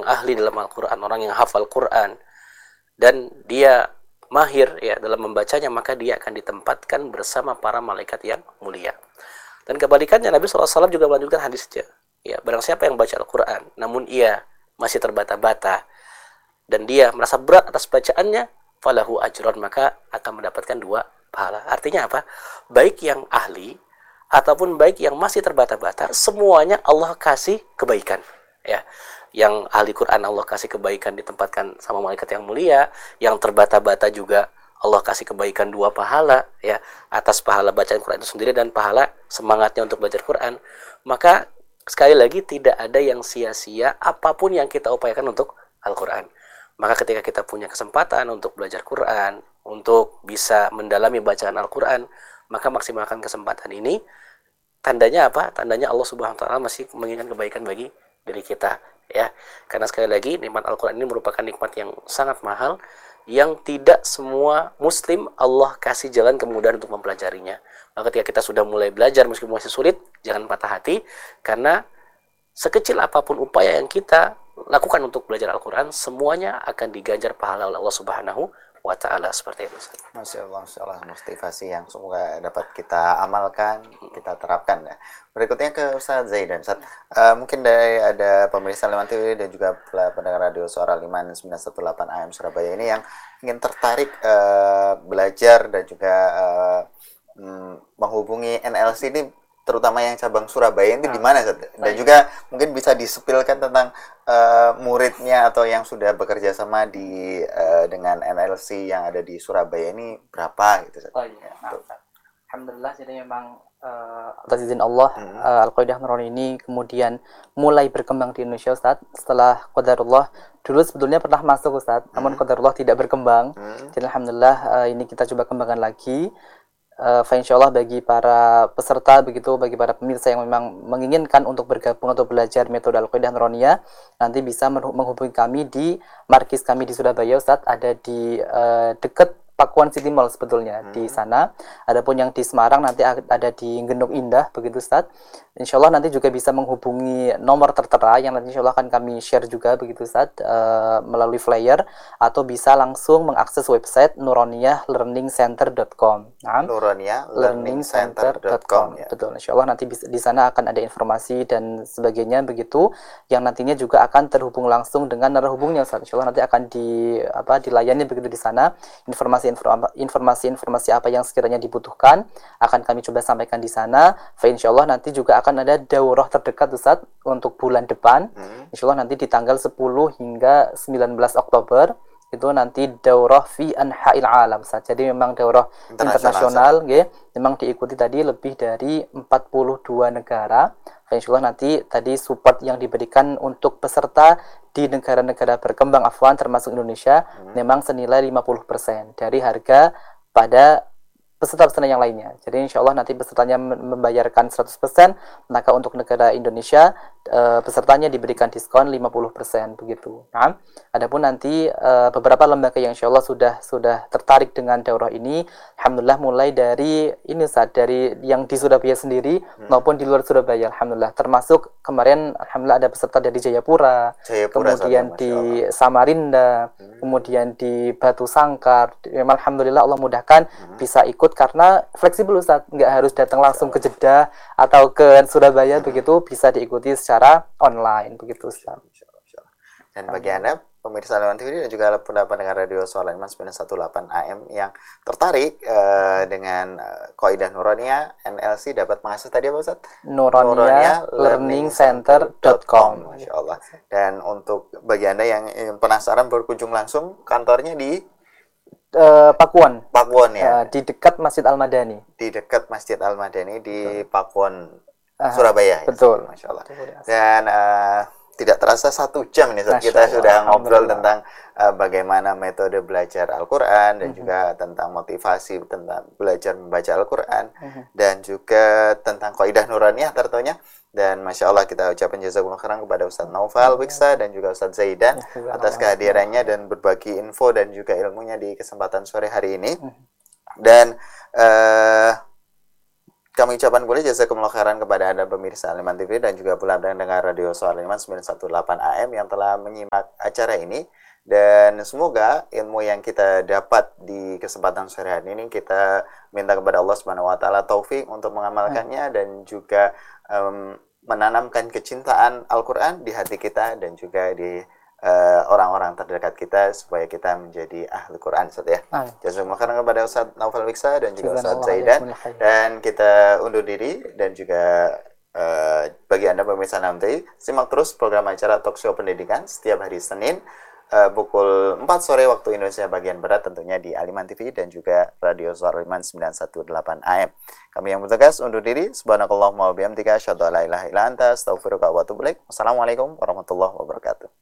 yang ahli dalam Al-Quran, orang yang hafal Quran, dan dia mahir ya dalam membacanya, maka dia akan ditempatkan bersama para malaikat yang mulia. Dan kebalikannya, Nabi SAW juga melanjutkan hadisnya, ya, barang siapa yang baca Al-Quran namun ia masih terbata-bata dan dia merasa berat atas bacaannya, falahu ajron, maka akan mendapatkan 2 pahala. Artinya apa? Baik yang ahli ataupun baik yang masih terbata-bata, semuanya Allah kasih kebaikan, ya. Yang ahli Quran Allah kasih kebaikan, ditempatkan sama malaikat yang mulia. Yang terbata-bata juga Allah kasih kebaikan 2 pahala, ya, atas pahala bacaan Quran itu sendiri dan pahala semangatnya untuk belajar Quran. Maka sekali lagi tidak ada yang sia-sia apapun yang kita upayakan untuk Al-Quran. Maka ketika kita punya kesempatan untuk belajar Quran, untuk bisa mendalami bacaan Al-Quran, maka maksimalkan kesempatan ini. Tandanya apa? Tandanya Allah Subhanahu wa taala masih menginginkan kebaikan bagi diri kita, ya. Karena sekali lagi nikmat Al-Quran ini merupakan nikmat yang sangat mahal, yang tidak semua muslim Allah kasih jalan kemudahan untuk mempelajarinya. Maka ketika kita sudah mulai belajar meskipun masih sulit, jangan patah hati, karena sekecil apapun upaya yang kita lakukan untuk belajar Al-Quran, semuanya akan diganjar pahala oleh Allah Subhanahu wa ta'ala, seperti itu. Masya Allah, motivasi yang semoga dapat kita amalkan, kita terapkan ya. Berikutnya ke Ustaz Zaidan. Ustaz, mungkin ada pemirsa Liman TV dan juga pendengar radio Suara Liman 918 AM Surabaya ini yang ingin tertarik belajar dan juga menghubungi NLC ini, terutama yang cabang Surabaya ini di mana, Ustaz? Dan juga mungkin bisa disepilkan tentang muridnya atau yang sudah bekerja sama dengan NLC yang ada di Surabaya ini berapa gitu, Ustaz? Oh iya, alhamdulillah, jadi memang atas izin Allah, Al-Qaidah Nurani ini kemudian mulai berkembang di Indonesia, Ustaz. Setelah qadarullah, dulu sebetulnya pernah masuk, Ustaz, namun qadarullah tidak berkembang. Jadi alhamdulillah ini kita coba kembangkan lagi. Insyaallah bagi para peserta begitu, bagi para pemirsa yang memang menginginkan untuk bergabung atau belajar metode Al-Qaidah Nuraniyah, nanti bisa menghubungi kami di markis kami di Surabaya, Ustaz, ada di dekat Pakuan City Mall sebetulnya di sana. Adapun yang di Semarang nanti ada di Gendong Indah begitu, Ustaz. Insyaallah nanti juga bisa menghubungi nomor tertera yang nanti insyaallah akan kami share juga begitu, Ustaz, melalui flyer, atau bisa langsung mengakses website nuroniyahlearningcenter.com. Nah, nuroniyahlearningcenter.com ya. Betul, insyaallah nanti di sana akan ada informasi dan sebagainya begitu, yang nantinya juga akan terhubung langsung dengan narahubungnya, Ustaz. Insyaallah nanti akan dilayani begitu di sana. Informasi apa yang sekiranya dibutuhkan akan kami coba sampaikan di sana. Insyaallah nanti juga akan ada daurah terdekat, Ustaz, untuk bulan depan. Insyaallah nanti di tanggal 10 hingga 19 Oktober itu nanti daurah fi anha'il alam, Ustaz. Jadi memang daurah internasional nggih, memang diikuti tadi lebih dari 42 negara. Insyaallah nanti tadi support yang diberikan untuk peserta di negara-negara berkembang termasuk Indonesia memang senilai 50% dari harga pada peserta-peserta yang lainnya. Jadi insyaallah nanti pesertanya membayarkan 100%, maka untuk negara Indonesia pesertanya diberikan diskon 50% begitu. Nah, adapun nanti beberapa lembaga yang insyaallah sudah tertarik dengan daurah ini, alhamdulillah mulai dari ini, Ustaz, dari yang di Surabaya sendiri maupun di luar Surabaya, alhamdulillah. Termasuk kemarin alhamdulillah ada peserta dari Jayapura kemudian di Samarinda, kemudian di Batu Sangkar. Memang alhamdulillah Allah mudahkan bisa ikut karena fleksibel, Ustaz, nggak harus datang langsung ke Jeddah atau ke Surabaya begitu, bisa diikuti secara online begitu, Ustaz. Dan bagi Anda pemirsa Liman TV dan juga pendengar radio Suara Liman 918 AM yang tertarik dengan Qaidah Nuraniyah NLC, dapat mengakses tadi apa, Ustaz? nuroniyahlearningcenter.com. Masya Allah. Dan untuk bagi Anda yang penasaran berkunjung langsung, kantornya di Pakuan ya, di dekat Masjid Al-Madani. Di dekat Masjid Al-Madani di Pakuan, Surabaya. Betul. Ya, Masya Allah. Dan tidak terasa 1 jam ini kita sudah ngobrol tentang bagaimana metode belajar Al-Quran dan juga tentang motivasi tentang belajar membaca Al-Quran dan juga tentang Qaidah Nuraniyah tentunya. Dan Masya Allah kita ucapkan jazakumullah khairan kepada Ustaz Naufal Wiksa dan juga Ustaz Zaidan atas kehadirannya dan berbagi info dan juga ilmunya di kesempatan sore hari ini. Dan Kami ucapkan pula jazakumullah khairan kepada Anda pemirsa Al-Iman TV dan juga pula pendengar Radio Suara Al-Iman 918 AM yang telah menyimak acara ini. Dan semoga ilmu yang kita dapat di kesempatan sore hari ini kita minta kepada Allah Subhanahu wa taala taufik untuk mengamalkannya dan juga menanamkan kecintaan Al-Qur'an di hati kita dan juga di orang-orang terdekat kita supaya kita menjadi ahli Quran, Ustaz ya. Jazakumullah khairan kepada Ustaz Naufal Wiksa dan juga Ustaz Zaidan, dan kita undur diri. Dan juga bagi Anda pemirsa nanti simak terus program acara Talkshow Pendidikan setiap hari Senin pukul 4 sore waktu Indonesia bagian barat, tentunya di Al-Iman TV dan juga Radio Suara Al-Iman 918 AM. Kami yang bertugas undur diri. Subhanakallahumma wa bihamdika asyhadu an la ilaha illa anta astaghfiruka wa atubu ilaik. Wassalamualaikum warahmatullahi wabarakatuh.